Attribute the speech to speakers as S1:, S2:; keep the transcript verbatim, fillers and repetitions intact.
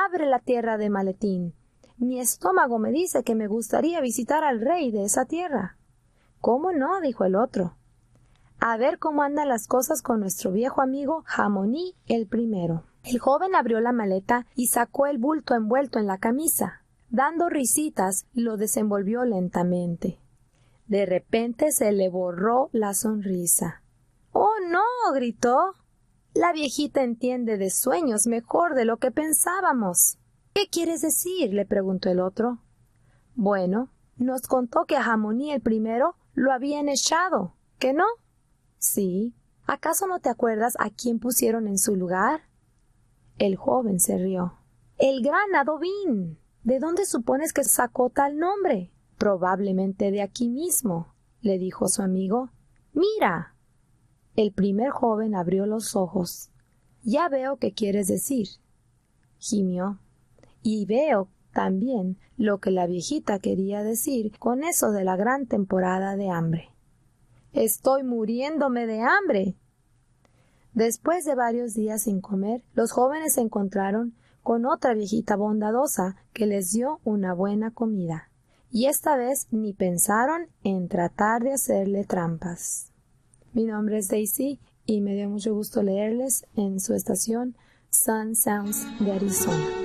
S1: Abre la tierra de Maletín. Mi estómago me dice que me gustaría visitar al rey de esa tierra. ¿Cómo no?, dijo el otro. A ver cómo andan las cosas con nuestro viejo amigo Jamoní el primero. El joven abrió la maleta y sacó el bulto envuelto en la camisa. Dando risitas, lo desenvolvió lentamente. De repente se le borró la sonrisa. —¡Oh, no! —gritó. La viejita entiende de sueños mejor de lo que pensábamos. —¿Qué quieres decir? —le preguntó el otro. —Bueno, nos contó que a Jamoní el primero lo habían echado, ¿que no? —Sí. ¿Acaso no te acuerdas a quién pusieron en su lugar? El joven se rió. —El gran Adobín. ¿De dónde supones que sacó tal nombre? —Probablemente de aquí mismo —le dijo su amigo—. —Mira. El primer joven abrió los ojos. —Ya veo qué quieres decir —gimió—. Y veo también lo que la viejita quería decir con eso de la gran temporada de hambre. —Estoy muriéndome de hambre. Después de varios días sin comer, los jóvenes se encontraron con otra viejita bondadosa que les dio una buena comida, y esta vez ni pensaron en tratar de hacerle trampas. Mi nombre es Daisy y me dio mucho gusto leerles en su estación Sun Sounds de Arizona.